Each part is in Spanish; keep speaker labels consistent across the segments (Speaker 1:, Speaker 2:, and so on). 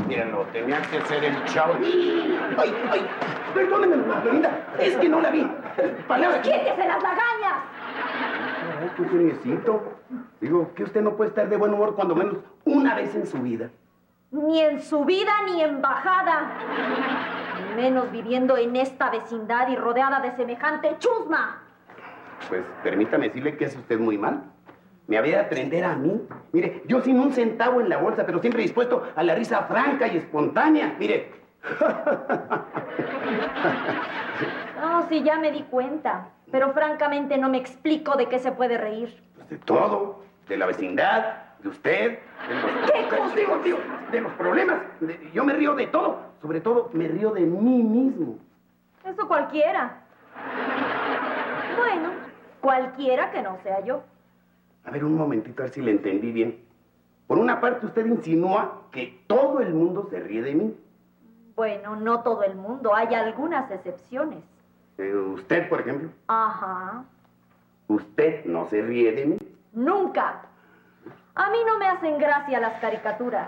Speaker 1: Míralo, tenía que ser el chavo. ¡Ay, ay! Perdóneme, Florinda, es que no la vi. Palabra.
Speaker 2: ¡Quítese las lagañas!
Speaker 1: Ay, qué geniecito. Digo, que usted no puede estar de buen humor cuando menos una vez en su vida.
Speaker 2: Ni en su vida ni en bajada. Ni menos viviendo en esta vecindad y rodeada de semejante chusma.
Speaker 1: Pues permítame decirle que es usted muy mal. Me había de aprender a mí. Mire, yo sin un centavo en la bolsa, pero siempre dispuesto a la risa franca y espontánea. Mire.
Speaker 2: No, sí, ya me di cuenta. Pero francamente no me explico de qué se puede reír.
Speaker 1: Pues de todo. De la vecindad, de usted.
Speaker 2: ¿Qué cosa?
Speaker 1: Digo, de los problemas. Yo me río de todo. Sobre todo, me río de mí mismo.
Speaker 2: Eso cualquiera. Bueno, cualquiera que no sea yo.
Speaker 1: A ver, un momentito, a ver si le entendí bien. Por una parte, usted insinúa que todo el mundo se ríe de mí.
Speaker 2: Bueno, no todo el mundo. Hay algunas excepciones.
Speaker 1: Usted, por ejemplo.
Speaker 2: Ajá.
Speaker 1: ¿Usted no se ríe de mí?
Speaker 2: Nunca. A mí no me hacen gracia las caricaturas.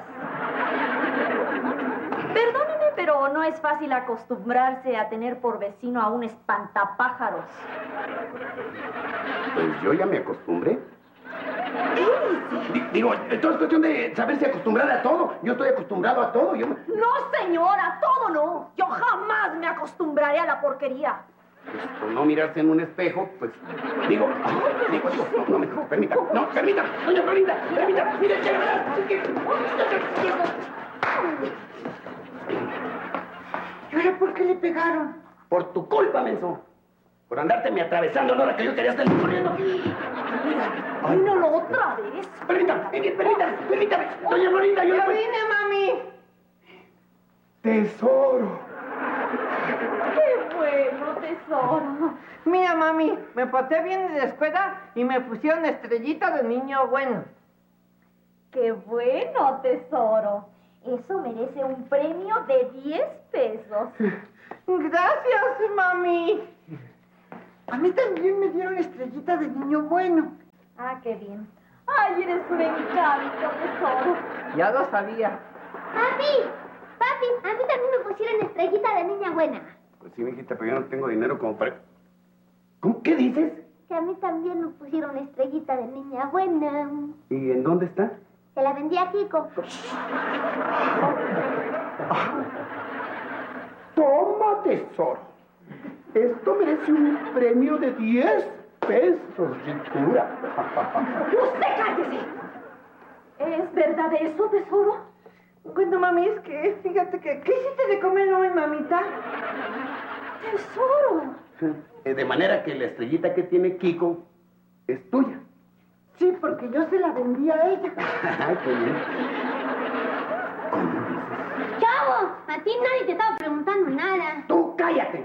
Speaker 2: Perdóneme, pero no es fácil acostumbrarse a tener por vecino a un espantapájaros.
Speaker 1: Pues yo ya me acostumbré. Digo, todo es cuestión de saberse acostumbrar a todo. Yo estoy acostumbrado a todo.
Speaker 2: No, señora, todo no. Yo jamás me acostumbraré a la porquería.
Speaker 1: Pues, por no mirarse en un espejo, pues, digo, no me permita, no, permita, doña Florinda, permita, mire,
Speaker 3: ¿Y ahora por qué le pegaron?
Speaker 1: Por tu culpa, menso. Por andárteme atravesando a la hora que yo quería estar corriendo.
Speaker 2: Ay, no lo otra vez.
Speaker 1: Permítame, doña Florinda, yo
Speaker 3: ¡Ya vine, mami!
Speaker 1: Tesoro.
Speaker 2: ¡Qué bueno, tesoro!
Speaker 3: Mira, mami, me porté bien en la escuela y me pusieron estrellita de niño bueno.
Speaker 2: ¡Qué bueno, tesoro! Eso merece un premio de 10 pesos.
Speaker 3: Gracias, mami. A mí también me dieron estrellita de niño bueno.
Speaker 2: Ah, qué bien. ¡Ay, eres un encanto, tesoro!
Speaker 3: Ya lo sabía.
Speaker 4: Papi, a mí también me pusieron estrellita de niña buena.
Speaker 1: Pues sí, mijita, pero yo no tengo dinero como para... ¿Cómo? ¿Qué dices?
Speaker 4: Que a mí también me pusieron estrellita de niña buena.
Speaker 1: ¿Y en dónde está?
Speaker 4: Se la vendí a Kiko.
Speaker 1: Toma, tesoro. Esto merece un premio de 10 pesos, ricura.
Speaker 2: ¡Usted cállese! ¿Es verdad eso, tesoro?
Speaker 3: Bueno, mami, es que, fíjate que... ¿Qué hiciste de comer hoy, mamita?
Speaker 2: ¡Tesoro!
Speaker 1: De manera que la estrellita que tiene Kiko es tuya.
Speaker 3: Sí, porque yo se la vendí a ella.
Speaker 1: Ay, qué bien. ¿Cómo dices?
Speaker 4: ¡Chavo! A ti nadie te estaba preguntando nada.
Speaker 1: ¡Tú cállate!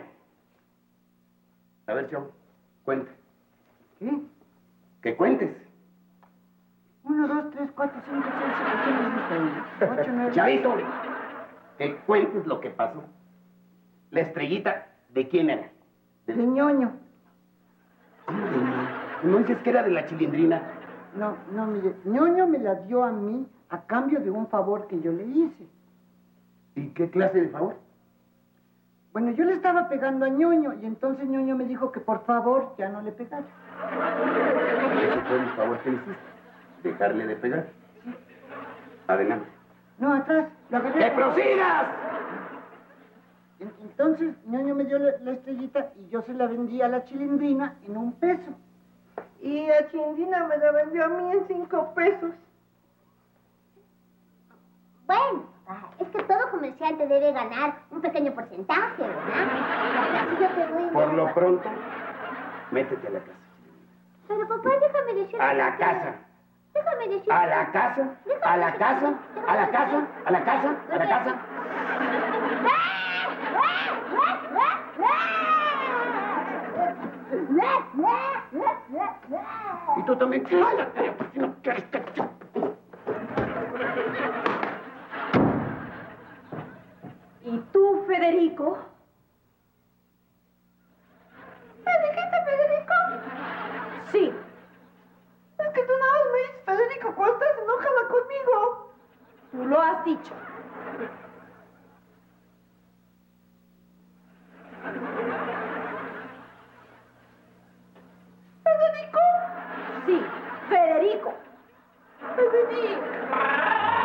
Speaker 1: A ver, Chavo, cuenta.
Speaker 3: ¿Qué?
Speaker 1: Que cuentes.
Speaker 3: 1, 2, 3, 4, 5, 6, 7, 8, 9...
Speaker 1: Chavito, que cuentes lo que pasó. La estrellita, ¿de quién era?
Speaker 3: De ñoño.
Speaker 1: ¿Cómo de ñoño? ¿No dices que era de la chilindrina?
Speaker 3: No, mire, ñoño me la dio a mí a cambio de un favor que yo le hice.
Speaker 1: ¿Y qué clase de favor?
Speaker 3: Bueno, yo le estaba pegando a ñoño y entonces ñoño me dijo que por favor ya no le pegara.
Speaker 1: Ese fue el favor que le hiciste. Dejarle de pegar. Adelante.
Speaker 3: No, atrás, lo agarré.
Speaker 1: ¡Que prosigas!
Speaker 3: Entonces ñoño me dio la estrellita y yo se la vendí a la chilindrina en 1 peso. Y la chilindrina me la vendió a mí en 5 pesos.
Speaker 4: Bueno, papá, es que todo comerciante debe ganar un pequeño porcentaje, ¿verdad? Así yo te doy...
Speaker 1: Por lo pronto, métete a la casa.
Speaker 4: Pero papá, déjame decir...
Speaker 1: A la casa.
Speaker 4: Déjame decir...
Speaker 1: A la casa. A la casa. A la casa. A la casa. A la casa. Y tú también. Cállate, porque no quieres que...
Speaker 2: ¿Y tú, Federico?
Speaker 3: ¿Me dijiste Federico?
Speaker 2: Sí.
Speaker 3: Es que tú nada más me dices Federico cuando estás enojada conmigo.
Speaker 2: Tú lo has dicho. Sí, Federico.
Speaker 3: Federico.